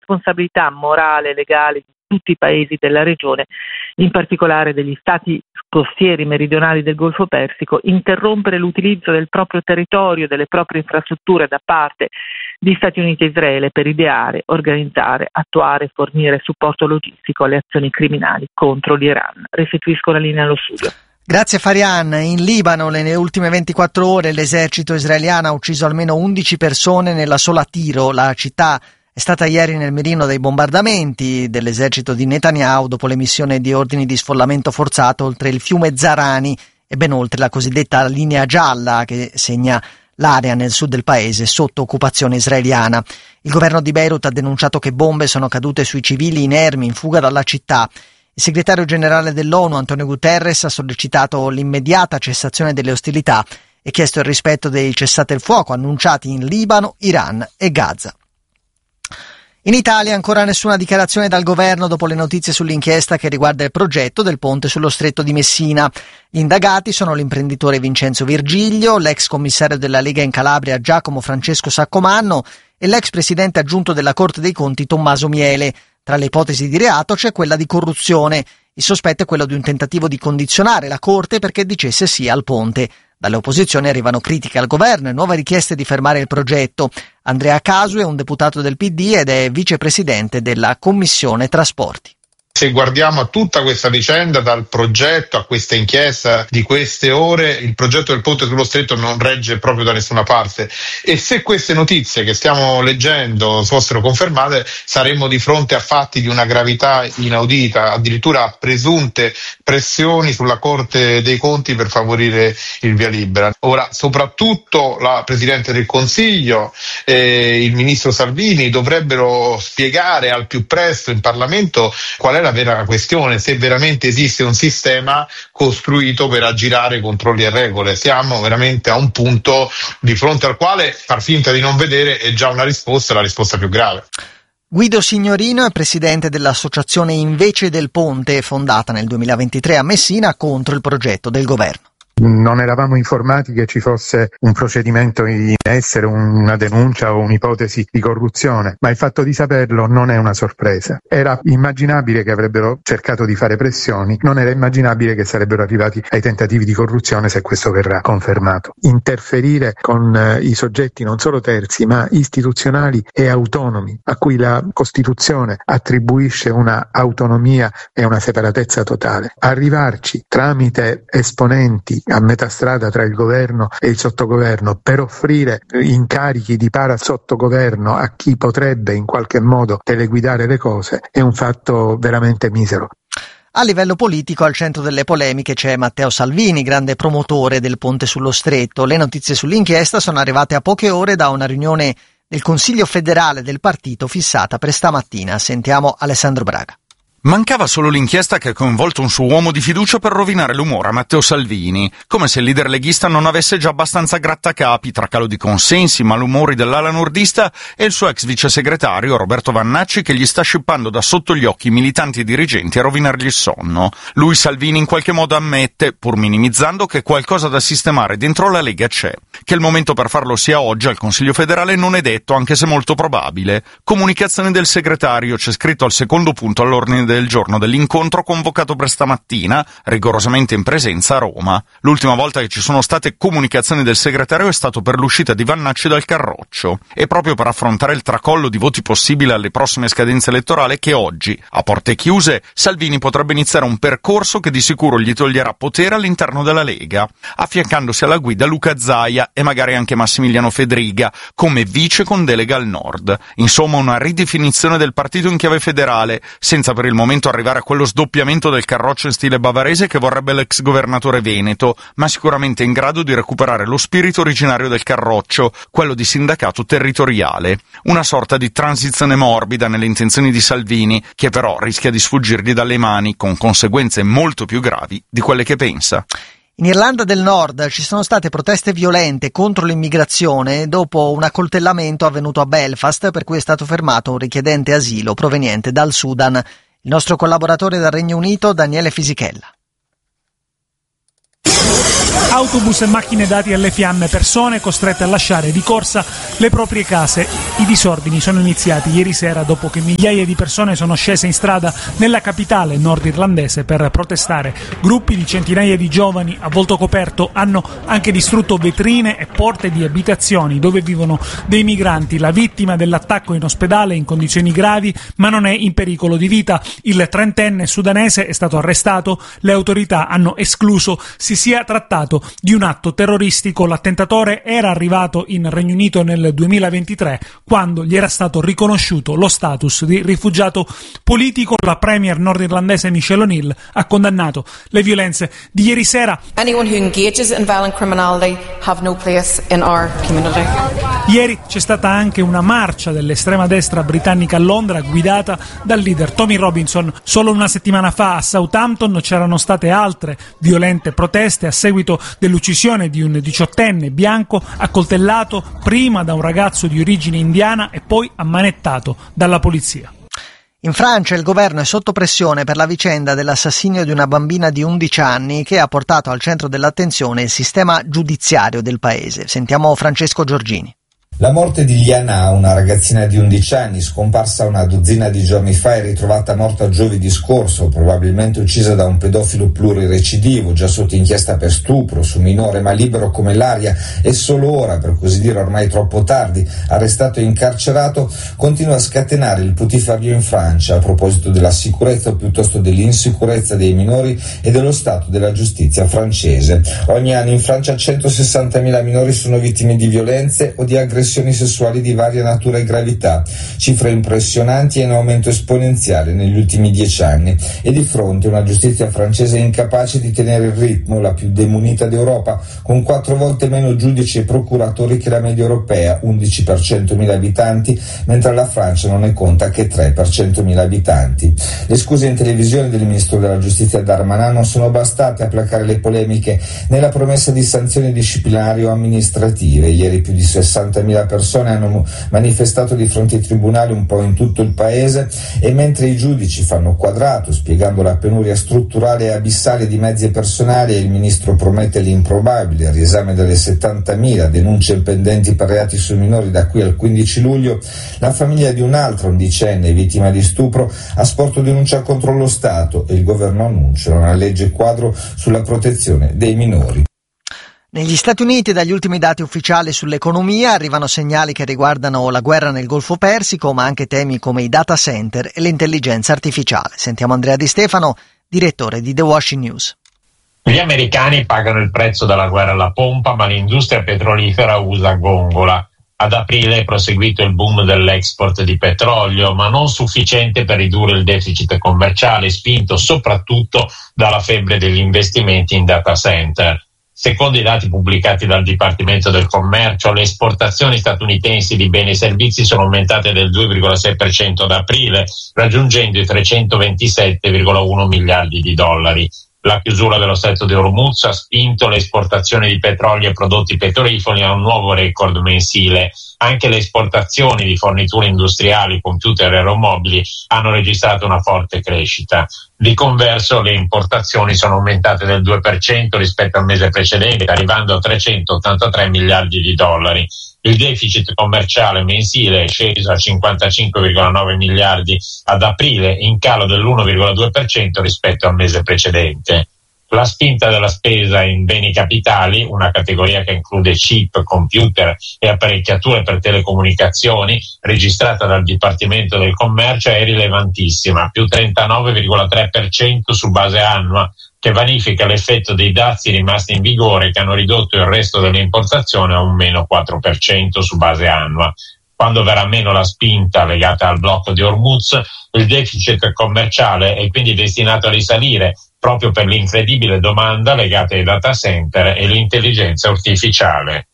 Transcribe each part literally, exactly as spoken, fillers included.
responsabilità morale e legale di tutti i paesi della regione, in particolare degli stati costieri meridionali del Golfo Persico, interrompere l'utilizzo del proprio territorio, delle proprie infrastrutture da parte di Stati Uniti e Israele per ideare, organizzare, attuare e fornire supporto logistico alle azioni criminali contro l'Iran. Restituisco la linea allo studio. Grazie Farian. In Libano nelle ultime ventiquattro ore l'esercito israeliano ha ucciso almeno undici persone nella sola Tiro. La città è stata ieri nel mirino dei bombardamenti dell'esercito di Netanyahu dopo l'emissione di ordini di sfollamento forzato oltre il fiume Zarani e ben oltre la cosiddetta linea gialla che segna l'area nel sud del paese sotto occupazione israeliana. Il governo di Beirut ha denunciato che bombe sono cadute sui civili inermi in fuga dalla città. Il segretario generale dell'ONU, Antonio Guterres, ha sollecitato l'immediata cessazione delle ostilità e chiesto il rispetto dei cessate il fuoco annunciati in Libano, Iran e Gaza. In Italia ancora nessuna dichiarazione dal governo dopo le notizie sull'inchiesta che riguarda il progetto del ponte sullo stretto di Messina. Gli indagati sono l'imprenditore Vincenzo Virgilio, l'ex commissario della Lega in Calabria Giacomo Francesco Saccomanno e l'ex presidente aggiunto della Corte dei Conti Tommaso Miele. Tra le ipotesi di reato c'è quella di corruzione. Il sospetto è quello di un tentativo di condizionare la Corte perché dicesse sì al ponte. Dalle opposizioni arrivano critiche al governo e nuove richieste di fermare il progetto. Andrea Casu è un deputato del P D ed è vicepresidente della Commissione Trasporti. Se guardiamo a tutta questa vicenda, dal progetto a questa inchiesta di queste ore, il progetto del ponte sullo stretto non regge proprio da nessuna parte. E se queste notizie che stiamo leggendo fossero confermate, saremmo di fronte a fatti di una gravità inaudita, addirittura a presunte pressioni sulla Corte dei Conti per favorire il via libera. Ora, soprattutto la Presidente del Consiglio e il Ministro Salvini dovrebbero spiegare al più presto in Parlamento qual è la vera questione, se veramente esiste un sistema costruito per aggirare controlli e regole. Siamo veramente a un punto di fronte al quale far finta di non vedere è già una risposta, la risposta più grave. Guido Signorino è presidente dell'associazione Invece del Ponte, fondata nel duemilaventitré a Messina contro il progetto del governo. Non eravamo informati che ci fosse un procedimento in essere, una denuncia o un'ipotesi di corruzione, ma il fatto di saperlo non è una sorpresa. Era immaginabile che avrebbero cercato di fare pressioni, non era immaginabile che sarebbero arrivati ai tentativi di corruzione se questo verrà confermato. Interferire con eh, i soggetti non solo terzi ma istituzionali e autonomi, a cui la Costituzione attribuisce una autonomia e una separatezza totale. Arrivarci tramite esponenti a metà strada tra il governo e il sottogoverno per offrire incarichi di para sottogoverno a chi potrebbe in qualche modo teleguidare le cose è un fatto veramente misero. A livello politico al centro delle polemiche c'è Matteo Salvini, grande promotore del ponte sullo stretto. Le notizie sull'inchiesta sono arrivate a poche ore da una riunione del Consiglio federale del partito fissata per stamattina. Sentiamo Alessandro Braga. Mancava solo l'inchiesta che ha coinvolto un suo uomo di fiducia per rovinare l'umore a Matteo Salvini, come se il leader leghista non avesse già abbastanza grattacapi tra calo di consensi, malumori dell'ala nordista e il suo ex vice segretario Roberto Vannacci che gli sta scippando da sotto gli occhi militanti e dirigenti a rovinargli il sonno. Lui, Salvini, in qualche modo ammette, pur minimizzando, che qualcosa da sistemare dentro la Lega c'è. Che il momento per farlo sia oggi al Consiglio federale non è detto, anche se molto probabile. Comunicazione del segretario, c'è scritto al secondo punto all'ordine del giorno dell'incontro convocato per stamattina, rigorosamente in presenza a Roma. L'ultima volta che ci sono state comunicazioni del segretario è stato per l'uscita di Vannacci dal Carroccio. E proprio per affrontare il tracollo di voti possibile alle prossime scadenze elettorali che oggi, a porte chiuse, Salvini potrebbe iniziare un percorso che di sicuro gli toglierà potere all'interno della Lega, affiancandosi alla guida Luca Zaia e magari anche Massimiliano Fedriga, come vice con delega al nord. Insomma, una ridefinizione del partito in chiave federale, senza per il momento arrivare a quello sdoppiamento del Carroccio in stile bavarese che vorrebbe l'ex governatore veneto, ma sicuramente in grado di recuperare lo spirito originario del Carroccio, quello di sindacato territoriale. Una sorta di transizione morbida nelle intenzioni di Salvini, che però rischia di sfuggirgli dalle mani con conseguenze molto più gravi di quelle che pensa. In Irlanda del Nord ci sono state proteste violente contro l'immigrazione dopo un accoltellamento avvenuto a Belfast per cui è stato fermato un richiedente asilo proveniente dal Sudan. Il nostro collaboratore dal Regno Unito, Daniele Fisichella. Autobus e macchine dati alle fiamme, persone costrette a lasciare di corsa le proprie case. I disordini sono iniziati ieri sera dopo che migliaia di persone sono scese in strada nella capitale nordirlandese per protestare. Gruppi di centinaia di giovani a volto coperto hanno anche distrutto vetrine e porte di abitazioni dove vivono dei migranti. La vittima dell'attacco è in ospedale in condizioni gravi, ma non è in pericolo di vita. Il trentenne sudanese è stato arrestato. Le autorità hanno escluso si sia trattato di un atto terroristico. L'attentatore era arrivato in Regno Unito nel duemilaventitré, quando gli era stato riconosciuto lo status di rifugiato politico. La premier nordirlandese Michelle O'Neill ha condannato le violenze di ieri sera. Anyone who engages in violent criminality have no place in our community. Ieri c'è stata anche una marcia dell'estrema destra britannica a Londra guidata dal leader Tommy Robinson. Solo una settimana fa a Southampton c'erano state altre violente proteste a seguito dell'uccisione di un diciottenne bianco accoltellato prima da un ragazzo di origine indiana e poi ammanettato dalla polizia. In Francia il governo è sotto pressione per la vicenda dell'assassinio di una bambina di undici anni che ha portato al centro dell'attenzione il sistema giudiziario del paese. Sentiamo Francesco Giorgini. La morte di Liana, una ragazzina di undici anni scomparsa una dozzina di giorni fa e ritrovata morta giovedì scorso, probabilmente uccisa da un pedofilo plurirecidivo, già sotto inchiesta per stupro su minore ma libero come l'aria e solo ora, per così dire ormai troppo tardi, arrestato e incarcerato, continua a scatenare il putiferio in Francia a proposito della sicurezza o piuttosto dell'insicurezza dei minori e dello stato della giustizia francese. Ogni anno in Francia centosessantamila minori sono vittime di violenze o di aggressioni sessuali di varia natura e gravità, cifre impressionanti e in aumento esponenziale negli ultimi dieci anni, e di fronte a una giustizia francese incapace di tenere il ritmo, la più demunita d'Europa, con quattro volte meno giudici e procuratori che la media europea, undici per centomila abitanti, mentre la Francia non ne conta che tre per centomila abitanti. Le scuse in televisione del ministro della giustizia Darmanin non sono bastate a placare le polemiche nella promessa di sanzioni disciplinari o amministrative. Ieri più di sessantamila persone hanno manifestato di fronte ai tribunali un po' in tutto il paese, e mentre i giudici fanno quadrato spiegando la penuria strutturale e abissale di mezzi e personali e il ministro promette l'improbabile, il riesame delle settantamila denunce pendenti per reati sui minori da qui al quindici luglio, la famiglia di un'altra undicenne vittima di stupro ha sporto denuncia contro lo Stato e il governo annuncia una legge quadro sulla protezione dei minori. Negli Stati Uniti, dagli ultimi dati ufficiali sull'economia, arrivano segnali che riguardano la guerra nel Golfo Persico, ma anche temi come i data center e l'intelligenza artificiale. Sentiamo Andrea Di Stefano, direttore di The Washington News. Gli americani pagano il prezzo della guerra alla pompa, ma l'industria petrolifera usa gongola. Ad aprile è proseguito il boom dell'export di petrolio, ma non sufficiente per ridurre il deficit commerciale, spinto soprattutto dalla febbre degli investimenti in data center. Secondo i dati pubblicati dal Dipartimento del Commercio, le esportazioni statunitensi di beni e servizi sono aumentate del due virgola sei per cento ad aprile, raggiungendo i trecentoventisette virgola uno miliardi di dollari. La chiusura dello stretto di Hormuz ha spinto le esportazioni di petrolio e prodotti petroliferi a un nuovo record mensile. Anche le esportazioni di forniture industriali, computer e aeromobili hanno registrato una forte crescita. Di converso, le importazioni sono aumentate del due per cento rispetto al mese precedente, arrivando a trecentottantatré miliardi di dollari. Il deficit commerciale mensile è sceso a cinquantacinque virgola nove miliardi ad aprile, in calo dell'uno virgola due per cento rispetto al mese precedente. La spinta della spesa in beni capitali, una categoria che include chip, computer e apparecchiature per telecomunicazioni, registrata dal Dipartimento del Commercio, è rilevantissima, più trentanove virgola tre per cento su base annua, che vanifica l'effetto dei dazi rimasti in vigore che hanno ridotto il resto delle importazioni a un meno quattro per cento su base annua. Quando verrà meno la spinta legata al blocco di Hormuz, il deficit commerciale è quindi destinato a risalire, proprio per l'incredibile domanda legata ai data center e l'intelligenza artificiale.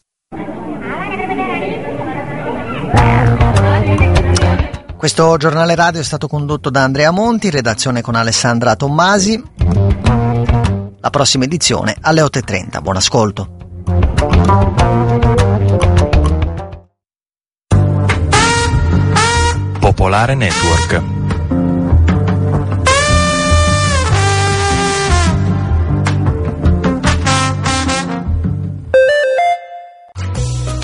Questo giornale radio è stato condotto da Andrea Monti, redazione con Alessandra Tommasi. La prossima edizione alle otto e trenta. Buon ascolto. Popolare Network.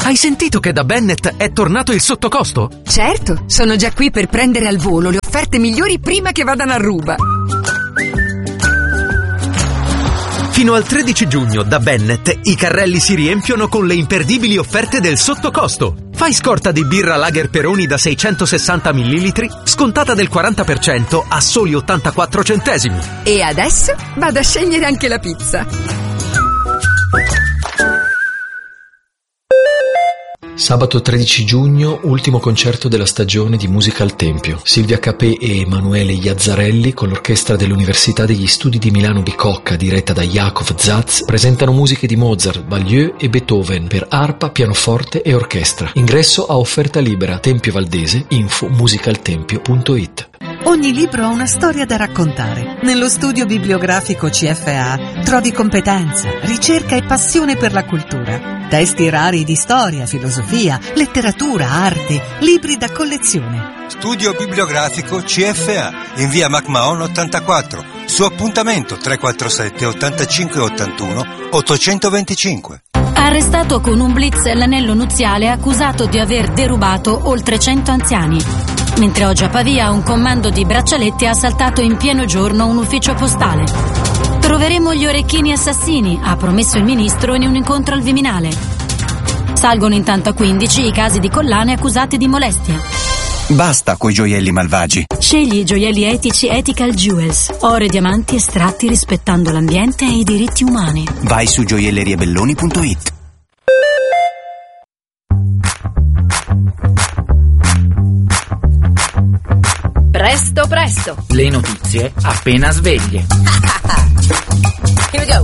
Hai sentito che da Bennett è tornato il sottocosto? Certo, sono già qui per prendere al volo le offerte migliori prima che vadano a ruba. Fino al tredici giugno da Bennett i carrelli si riempiono con le imperdibili offerte del sottocosto. Fai scorta di birra Lager Peroni da seicentosessanta millilitri, scontata del quaranta per cento a soli ottantaquattro centesimi. E adesso vado a scegliere anche la pizza. Sabato tredici giugno, ultimo concerto della stagione di Musica al Tempio. Silvia Capè e Emanuele Iazzarelli, con l'orchestra dell'Università degli Studi di Milano Bicocca, diretta da Jakov Zaz, presentano musiche di Mozart, Baglieu e Beethoven per arpa, pianoforte e orchestra. Ingresso a offerta libera. Tempio Valdese, info musicaltempio punto it. Ogni libro ha una storia da raccontare. Nello studio bibliografico C F A trovi competenza, ricerca e passione per la cultura. Testi rari di storia, filosofia, letteratura, arte, libri da collezione. Studio bibliografico C F A in via MacMahon ottantaquattro. Su appuntamento tre quattro sette ottantacinque ottantuno ottocentoventicinque. Arrestato con un blitz l'anello nuziale accusato di aver derubato oltre cento anziani. Mentre oggi a Pavia un comando di braccialetti ha assaltato in pieno giorno un ufficio postale. Troveremo gli orecchini assassini, ha promesso il ministro in un incontro al Viminale. Salgono intanto a quindici i casi di collane accusate di molestia. Basta coi gioielli malvagi. Scegli i gioielli etici Ethical Jewels, oro e diamanti estratti rispettando l'ambiente e i diritti umani. Vai su gioielleriebelloni punto it. Presto presto. Le notizie appena sveglie. Here we go.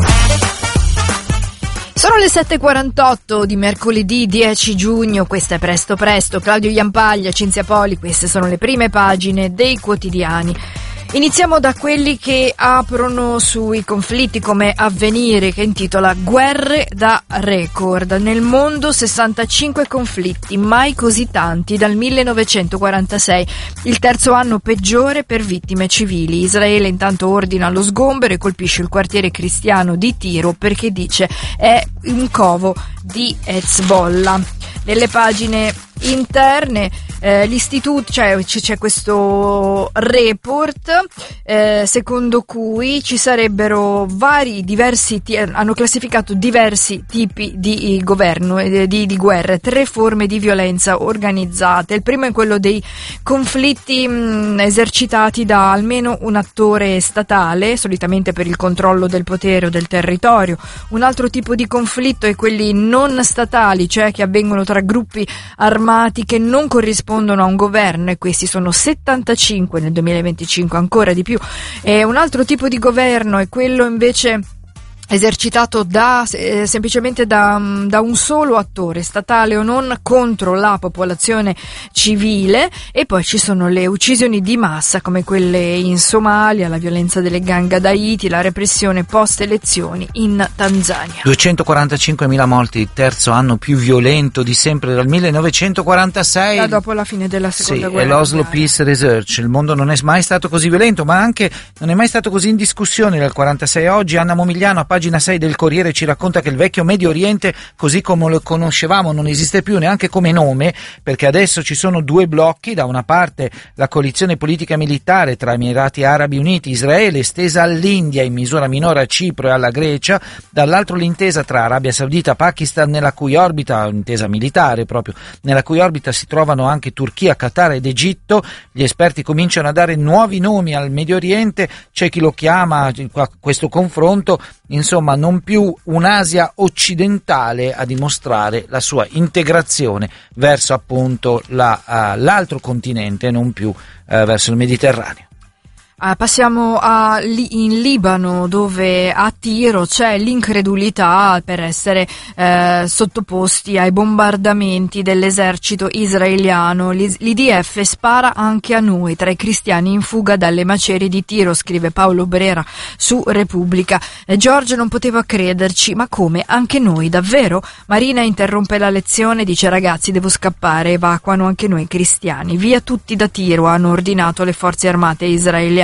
Sono le sette e quarantotto di mercoledì dieci giugno, questa è Presto Presto. Claudio Iampaglia, Cinzia Poli, queste sono le prime pagine dei quotidiani. Iniziamo da quelli che aprono sui conflitti, come Avvenire, che intitola Guerre da record. Nel mondo sessantacinque conflitti, mai così tanti dal millenovecentoquarantasei, il terzo anno peggiore per vittime civili. Israele intanto ordina lo sgombero e colpisce il quartiere cristiano di Tiro perché dice è un covo di Hezbollah. Nelle pagine interne eh, l'istituto, cioè c'è questo report eh, secondo cui ci sarebbero vari diversi t- hanno classificato diversi tipi di governo eh, di, di guerre, tre forme di violenza organizzate. Il primo è quello dei conflitti mh, esercitati da almeno un attore statale, solitamente per il controllo del potere o del territorio. Un altro tipo di conflitto è quelli non statali, cioè che avvengono tra gruppi armati che non corrispondono a un governo, e questi sono settantacinque nel duemilaventicinque, ancora di più. E un altro tipo di governo è quello invece esercitato da eh, semplicemente da, da un solo attore, statale o non, contro la popolazione civile. E poi ci sono le uccisioni di massa come quelle in Somalia, la violenza delle gang ad Haiti, la repressione post elezioni in Tanzania. duecentoquarantacinquemila morti, il terzo anno più violento di sempre dal millenovecentoquarantasei. Da dopo la fine della seconda sì, guerra è l'Oslo Peace Research. Il mondo non è mai stato così violento, ma anche non è mai stato così in discussione dal quarantasei a oggi. Anna Momigliano a pagina sei del Corriere ci racconta che il vecchio Medio Oriente, così come lo conoscevamo, non esiste più neanche come nome, perché adesso ci sono due blocchi: da una parte la coalizione politica militare tra Emirati Arabi Uniti e Israele, estesa all'India, in misura minore a Cipro e alla Grecia, dall'altro l'intesa tra Arabia Saudita e Pakistan, nella cui orbita, intesa militare proprio, nella cui orbita si trovano anche Turchia, Qatar ed Egitto. Gli esperti cominciano a dare nuovi nomi al Medio Oriente, c'è chi lo chiama, questo confronto, insomma, non più un'Asia occidentale a dimostrare la sua integrazione verso appunto la, uh, l'altro continente, non più uh, verso il Mediterraneo. Ah, passiamo a, in Libano, dove a Tiro c'è l'incredulità per essere eh, sottoposti ai bombardamenti dell'esercito israeliano. L'I D F spara anche a noi, tra i cristiani in fuga dalle macerie di Tiro, scrive Paolo Brera su Repubblica. Eh, Giorgio non poteva crederci, ma come? Anche noi, davvero? Marina interrompe la lezione, dice: ragazzi, devo scappare, evacuano anche noi cristiani. Via tutti da Tiro, hanno ordinato le forze armate israeliane.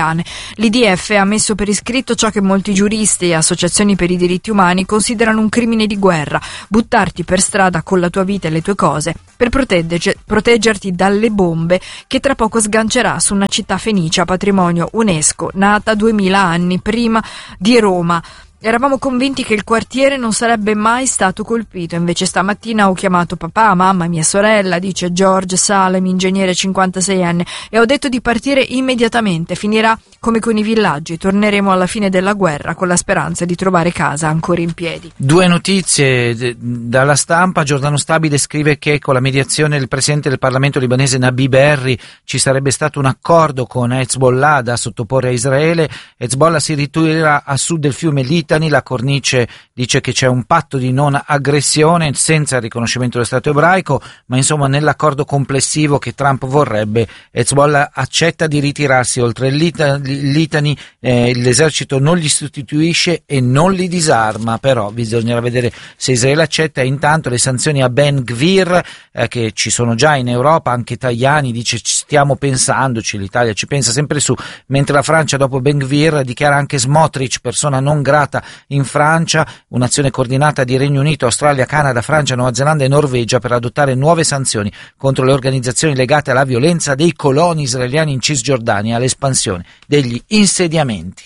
italiane. L'I D F ha messo per iscritto ciò che molti giuristi e associazioni per i diritti umani considerano un crimine di guerra: buttarti per strada con la tua vita e le tue cose per protegge- proteggerti dalle bombe che tra poco sgancerà su una città fenicia patrimonio UNESCO nata duemila anni prima di Roma. Eravamo convinti che il quartiere non sarebbe mai stato colpito, invece stamattina ho chiamato papà, mamma e mia sorella, dice George Salem, ingegnere cinquantasei anni, e ho detto di partire immediatamente. Finirà come con i villaggi, torneremo alla fine della guerra con la speranza di trovare casa ancora in piedi. Due notizie dalla stampa. Giordano Stabile scrive che con la mediazione del presidente del Parlamento libanese Nabi Berri ci sarebbe stato un accordo con Hezbollah da sottoporre a Israele. Hezbollah si ritirerà a sud del fiume Litani. La cornice dice che c'è un patto di non aggressione senza il riconoscimento dello Stato ebraico, ma insomma nell'accordo complessivo che Trump vorrebbe Hezbollah accetta di ritirarsi oltre il Litani, eh, l'esercito non li sostituisce e non li disarma, però bisognerà vedere se Israele accetta. E intanto le sanzioni a Ben Gvir, eh, che ci sono già in Europa, anche Tajani dice stiamo pensandoci, l'Italia ci pensa sempre su, mentre la Francia dopo Ben Gvir dichiara anche Smotrich persona non grata in Francia, un'azione coordinata di Regno Unito, Australia, Canada, Francia, Nuova Zelanda e Norvegia per adottare nuove sanzioni contro le organizzazioni legate alla violenza dei coloni israeliani in Cisgiordania e all'espansione degli insediamenti.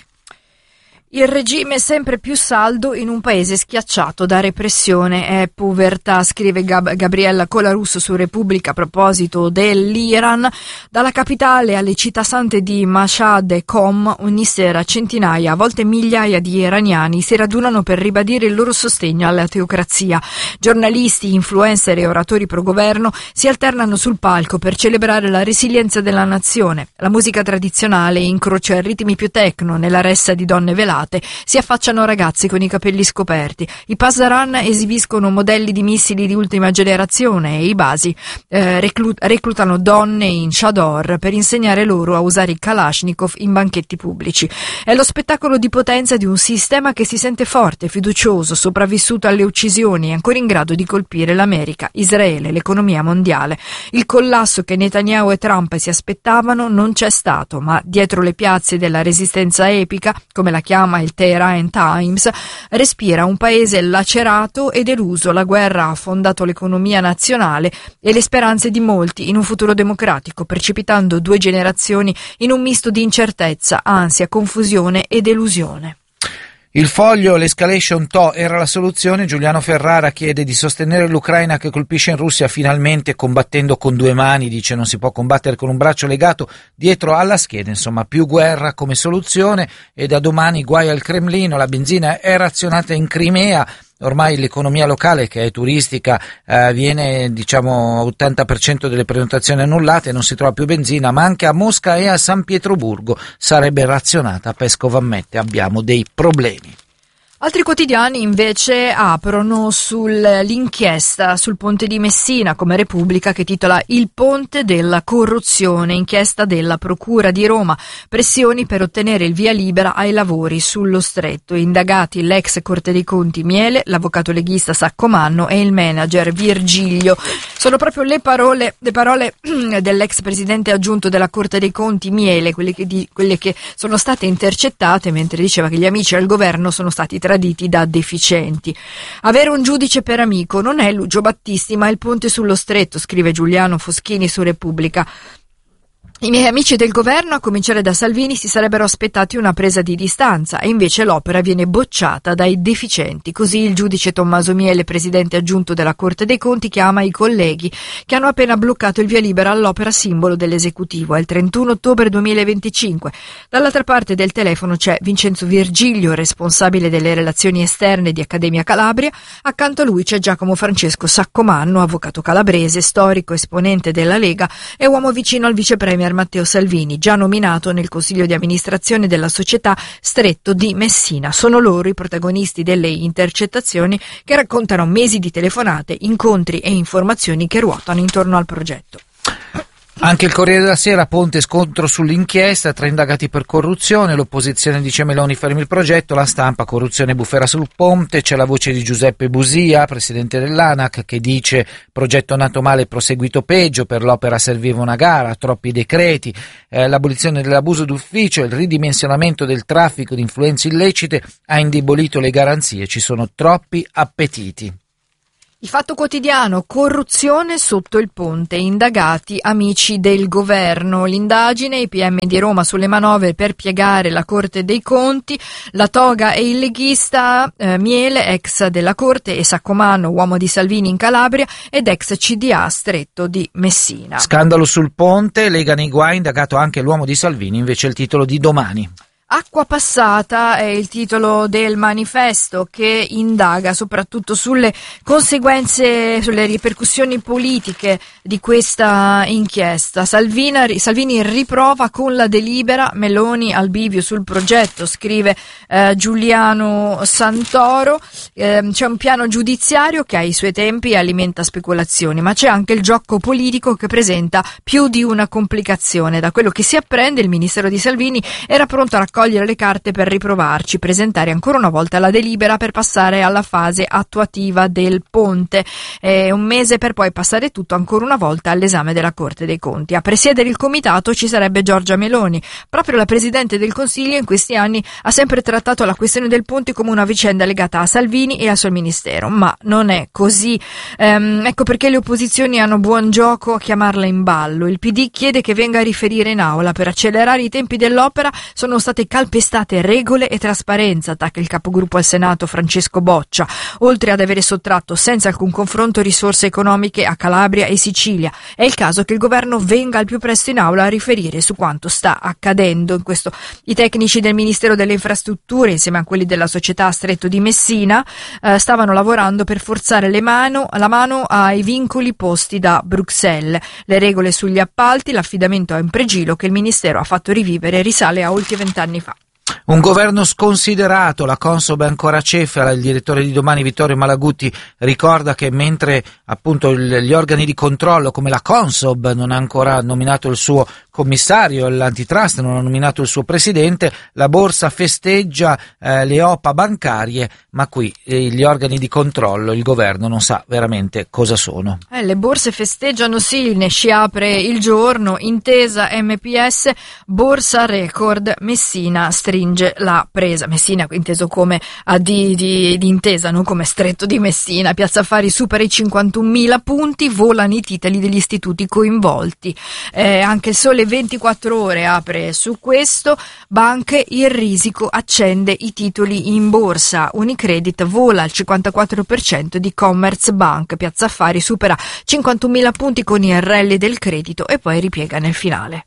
Il regime è sempre più saldo in un paese schiacciato da repressione e povertà, scrive Gab- Gabriella Colarusso su Repubblica a proposito dell'Iran. Dalla capitale alle città sante di Mashhad e Qom ogni sera centinaia, a volte migliaia di iraniani si radunano per ribadire il loro sostegno alla teocrazia. Giornalisti, influencer e oratori pro governo si alternano sul palco per celebrare la resilienza della nazione. La musica tradizionale incrocia ritmi più techno nella ressa di donne velate. Si affacciano ragazzi con i capelli scoperti. I Pasdaran esibiscono modelli di missili di ultima generazione e i basi eh, reclut- reclutano donne in chador per insegnare loro a usare i Kalashnikov in banchetti pubblici. È lo spettacolo di potenza di un sistema che si sente forte, fiducioso, sopravvissuto alle uccisioni e ancora in grado di colpire l'America, Israele, l'economia mondiale. Il collasso che Netanyahu e Trump si aspettavano non c'è stato, ma dietro le piazze della resistenza epica, come la chiama il Tehran Times, respira un paese lacerato e deluso. La guerra ha affondato l'economia nazionale e le speranze di molti in un futuro democratico, precipitando due generazioni in un misto di incertezza, ansia, confusione e delusione. Il Foglio, l'escalation T O era la soluzione. Giuliano Ferrara chiede di sostenere l'Ucraina che colpisce in Russia finalmente combattendo con due mani, dice non si può combattere con un braccio legato dietro alla schiena, insomma più guerra come soluzione. E da domani guai al Cremlino, la benzina è razionata in Crimea. Ormai l'economia locale, che è turistica, eh, viene diciamo ottanta per cento delle prenotazioni annullate, non si trova più benzina, ma anche a Mosca e a San Pietroburgo sarebbe razionata. Pescov ammette abbiamo dei problemi. Altri quotidiani invece aprono sull'inchiesta sul ponte di Messina, come Repubblica, che titola Il ponte della corruzione, inchiesta della Procura di Roma, pressioni per ottenere il via libera ai lavori sullo stretto. Indagati l'ex Corte dei Conti Miele, l'avvocato leghista Saccomanno e il manager Virgilio. Sono proprio le parole, le parole dell'ex presidente aggiunto della Corte dei Conti Miele, quelle che, di, quelle che sono state intercettate mentre diceva che gli amici al governo sono stati traditi da deficienti. Avere un giudice per amico non è Lucio Battisti, ma il ponte sullo stretto, scrive Giuliano Foschini su Repubblica. I miei amici del governo, a cominciare da Salvini, si sarebbero aspettati una presa di distanza e invece l'opera viene bocciata dai deficienti. Così il giudice Tommaso Miele, presidente aggiunto della Corte dei Conti, chiama i colleghi che hanno appena bloccato il via libera all'opera simbolo dell'esecutivo. È il trentuno ottobre duemilaventicinque. Dall'altra parte del telefono c'è Vincenzo Virgilio, responsabile delle relazioni esterne di Accademia Calabria. Accanto a lui c'è Giacomo Francesco Saccomanno, avvocato calabrese, storico esponente della Lega e uomo vicino al vice premier Matteo Salvini, già nominato nel consiglio di amministrazione della società Stretto di Messina. Sono loro i protagonisti delle intercettazioni che raccontano mesi di telefonate, incontri e informazioni che ruotano intorno al progetto. Anche il Corriere della Sera, Ponte scontro sull'inchiesta, tre indagati per corruzione, l'opposizione dice Meloni fermi il progetto, La Stampa corruzione bufera sul Ponte, c'è la voce di Giuseppe Busia, presidente dell'ANAC, che dice progetto nato male proseguito peggio, per l'opera serviva una gara, troppi decreti, eh, l'abolizione dell'abuso d'ufficio, il ridimensionamento del traffico di influenze illecite ha indebolito le garanzie, ci sono troppi appetiti. Il Fatto Quotidiano, corruzione sotto il ponte, indagati amici del governo, l'indagine, i P M di Roma sulle manovre per piegare la Corte dei Conti, la toga e il leghista eh, Miele, ex della Corte, e Saccomano, uomo di Salvini in Calabria ed ex C D A stretto di Messina. Scandalo sul ponte, Lega nei guai, indagato anche l'uomo di Salvini, invece il titolo di Domani. Acqua passata è il titolo del manifesto che indaga soprattutto sulle conseguenze, sulle ripercussioni politiche di questa inchiesta. Salvini, Salvini riprova con la delibera, Meloni al bivio sul progetto, scrive eh, Giuliano Santoro. Eh, c'è un piano giudiziario che ha i suoi tempi e alimenta speculazioni, ma c'è anche il gioco politico che presenta più di una complicazione. Da quello che si apprende, il Ministero di Salvini era pronto a raccogliere le carte per riprovarci, presentare ancora una volta la delibera per passare alla fase attuativa del ponte, eh, un mese per poi passare tutto ancora una volta all'esame della Corte dei Conti. A presiedere il comitato ci sarebbe Giorgia Meloni. Proprio la Presidente del Consiglio in questi anni ha sempre trattato la questione del ponte come una vicenda legata a Salvini e al suo ministero, ma non è così. Ehm, ecco perché le opposizioni hanno buon gioco a chiamarla in ballo. Il P D chiede che venga a riferire in aula. Per accelerare i tempi dell'opera sono state calpestate regole e trasparenza, attacca il capogruppo al Senato Francesco Boccia, oltre ad avere sottratto senza alcun confronto risorse economiche a Calabria e Sicilia. È il caso che il governo venga al più presto in aula a riferire su quanto sta accadendo. In questo i tecnici del Ministero delle Infrastrutture, insieme a quelli della società Stretto di Messina, eh, stavano lavorando per forzare le mano, la mano ai vincoli posti da Bruxelles. Le regole sugli appalti, l'affidamento a Impregilo che il Ministero ha fatto rivivere risale a oltre vent'anni fa. Un governo sconsiderato, la Consob è ancora cefala, il direttore di Domani Vittorio Malaguti ricorda che mentre appunto il, gli organi di controllo come la Consob non ha ancora nominato il suo commissario, l'antitrust non ha nominato il suo presidente, la borsa festeggia eh, le O P A bancarie, ma qui eh, gli organi di controllo, il governo non sa veramente cosa sono. Eh, le borse festeggiano, sì, ne si apre il giorno, Intesa M P S, borsa record, Messina stringe la presa, Messina inteso come a di, di, di Intesa, non come Stretto di Messina, Piazza Affari supera i cinquantunomila punti, volano i titoli degli istituti coinvolti. Eh, anche il Sole ventiquattro ore apre su questo, banche, il risico accende i titoli in borsa, Unicredit vola al cinquantaquattro per cento di Commerzbank, Piazza Affari supera cinquantunomila punti con il rally del credito e poi ripiega nel finale.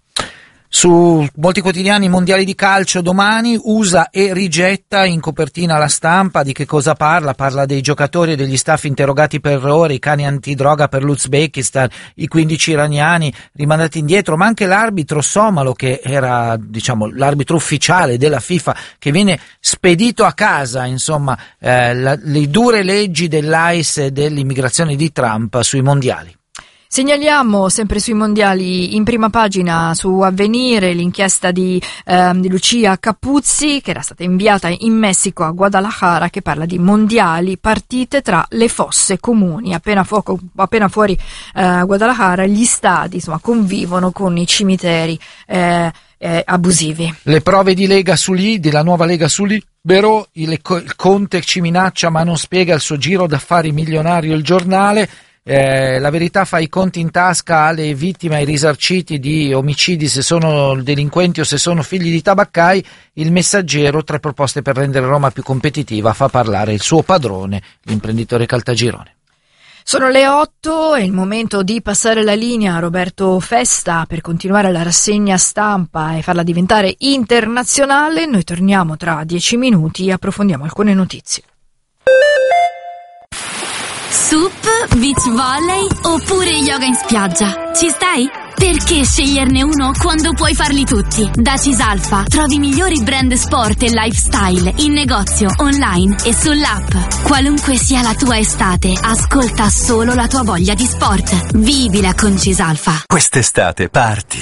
Su molti quotidiani mondiali di calcio domani, U S A e rigetta, in copertina La Stampa. Di che cosa parla? Parla dei giocatori e degli staff interrogati per errori, i cani antidroga per l'Uzbekistan, i quindici iraniani rimandati indietro, ma anche l'arbitro somalo che era, diciamo, l'arbitro ufficiale della FIFA che viene spedito a casa, insomma, eh, la, le dure leggi dell'A I S e dell'immigrazione di Trump sui mondiali. Segnaliamo sempre sui mondiali in prima pagina su Avvenire l'inchiesta di, eh, di Lucia Capuzzi che era stata inviata in Messico a Guadalajara, che parla di mondiali, partite tra le fosse comuni. Appena, fuoco, appena fuori eh, Guadalajara gli stadi insomma convivono con i cimiteri eh, eh, abusivi. Le prove di Lega Sulì, della nuova Lega Sulì. Berò, il, il Conte ci minaccia ma non spiega il suo giro d'affari milionario, il giornale. Eh, la verità fa i conti in tasca alle vittime, ai risarciti di omicidi, se sono delinquenti o se sono figli di tabaccai. Il Messaggero, tre proposte per rendere Roma più competitiva, fa parlare il suo padrone, l'imprenditore Caltagirone. Sono le otto, è il momento di passare la linea a Roberto Festa per continuare la rassegna stampa e farla diventare internazionale. Noi torniamo tra dieci minuti e approfondiamo alcune notizie. Sup, beach volley oppure yoga in spiaggia? Ci stai? Perché sceglierne uno quando puoi farli tutti? Da Cisalfa trovi i migliori brand sport e lifestyle in negozio, online e sull'app. Qualunque sia la tua estate, ascolta solo la tua voglia di sport. Vivila con Cisalfa. Quest'estate parti.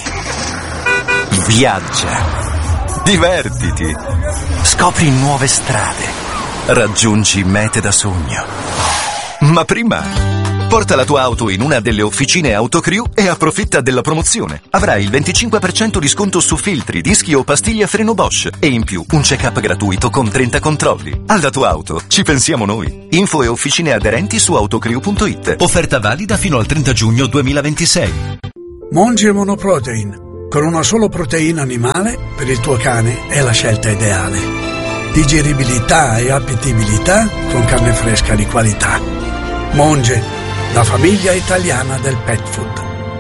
Viaggia. Divertiti. Scopri nuove strade. Raggiungi mete da sogno. Ma prima porta la tua auto in una delle officine Autocrew e approfitta della promozione. Avrai il venticinque per cento di sconto su filtri, dischi o pastiglie a freno Bosch e in più un check-up gratuito con trenta controlli. Alla tua auto ci pensiamo noi. Info e officine aderenti su autocrew punto it. Offerta valida fino al trenta giugno duemilaventisei. Monge Monoprotein. Con una solo proteina animale per il tuo cane è la scelta ideale. Digeribilità e appetibilità con carne fresca di qualità. Monge, la famiglia italiana del pet food.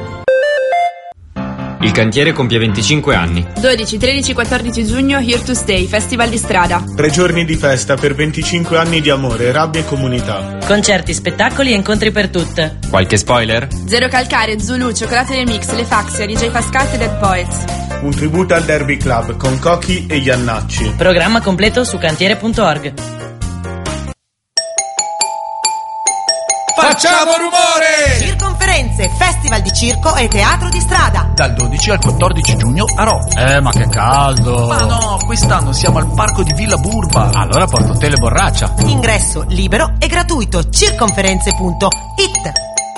Il cantiere compie venticinque anni. dodici, tredici, quattordici giugno Here to Stay, Festival di strada. Tre giorni di festa per venticinque anni di amore, rabbia e comunità. Concerti, spettacoli e incontri per tutte. Qualche spoiler? Zero Calcare, Zulu, Cioccolate Remix, Le Faxia, D J Pascal e Dead Poets. Un tributo al Derby Club con Cochi e Iannacci. Programma completo su cantiere punto org. Facciamo rumore! Circonferenze, festival di circo e teatro di strada. Dal dodici al quattordici giugno a Rho. Eh, ma che caldo! Ma no, quest'anno siamo al parco di Villa Burba. Allora porto te le borraccia. Ingresso libero e gratuito. Circonferenze punto it.